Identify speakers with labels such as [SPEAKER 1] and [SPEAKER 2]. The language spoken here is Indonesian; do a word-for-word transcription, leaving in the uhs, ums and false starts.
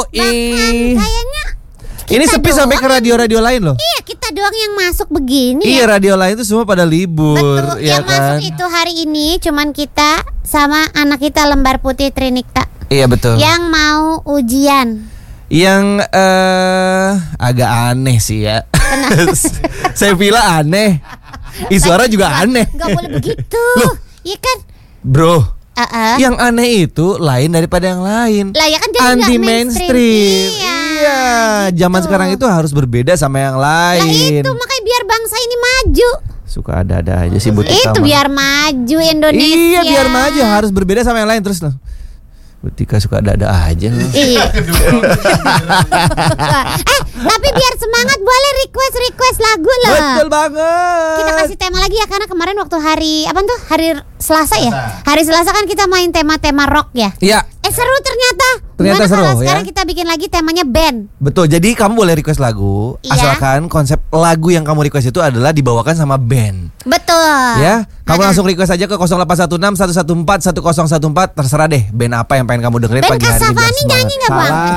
[SPEAKER 1] Bahkan kayaknya
[SPEAKER 2] ini sepi sampai ke radio-radio lain loh.
[SPEAKER 1] Iya, kita doang yang masuk begini.
[SPEAKER 2] Iya,
[SPEAKER 1] ya.
[SPEAKER 2] radio lain tuh semua pada libur.
[SPEAKER 1] Betul,
[SPEAKER 2] ya
[SPEAKER 1] yang
[SPEAKER 2] kan?
[SPEAKER 1] masuk itu hari ini cuman kita sama anak kita Lembar Putih Trinikta.
[SPEAKER 2] Iya betul.
[SPEAKER 1] Yang mau ujian.
[SPEAKER 2] Yang uh, agak aneh sih ya. Saya bilang aneh. Iswara juga aneh.
[SPEAKER 1] Gak boleh begitu. Iya kan?
[SPEAKER 2] Bro,
[SPEAKER 1] uh-uh.
[SPEAKER 2] yang aneh itu lain daripada yang lain.
[SPEAKER 1] Lah ya kan jadi
[SPEAKER 2] anti
[SPEAKER 1] nggak mainstream.
[SPEAKER 2] mainstream.
[SPEAKER 1] Iya,
[SPEAKER 2] Iya,
[SPEAKER 1] gitu.
[SPEAKER 2] zaman sekarang itu harus berbeda sama yang
[SPEAKER 1] Lah
[SPEAKER 2] lain.
[SPEAKER 1] itu makanya biar bangsa ini maju.
[SPEAKER 2] Suka ada-ada aja sih buat
[SPEAKER 1] Itu biar maju Indonesia.
[SPEAKER 2] Iya, biar maju harus berbeda sama yang lain terus loh. Butika suka ada-ada aja loh.
[SPEAKER 1] Iya. eh, tapi biar semangat boleh request-request lagu loh.
[SPEAKER 2] Betul banget.
[SPEAKER 1] Kita kasih tema lagi ya, karena kemarin waktu hari apa tuh? Hari Selasa ya. Hari Selasa kan kita main tema-tema rock ya.
[SPEAKER 2] Iya.
[SPEAKER 1] Eh seru ternyata.
[SPEAKER 2] Ternyata
[SPEAKER 1] Gimana
[SPEAKER 2] seru,
[SPEAKER 1] kalau
[SPEAKER 2] ya?
[SPEAKER 1] sekarang kita bikin lagi temanya band.
[SPEAKER 2] Betul. Jadi kamu boleh request lagu,
[SPEAKER 1] Iya.
[SPEAKER 2] asalkan konsep lagu yang kamu request itu adalah dibawakan sama band.
[SPEAKER 1] Betul.
[SPEAKER 2] Ya, kamu
[SPEAKER 1] Ah.
[SPEAKER 2] langsung request aja ke nol delapan satu enam satu satu empat satu nol satu empat. Terserah deh band apa yang pengen kamu dengerin
[SPEAKER 1] Band
[SPEAKER 2] pagi hari ini. biar
[SPEAKER 1] Kasavani
[SPEAKER 2] semangat.
[SPEAKER 1] nyanyi nggak, Bang?
[SPEAKER 2] Salah.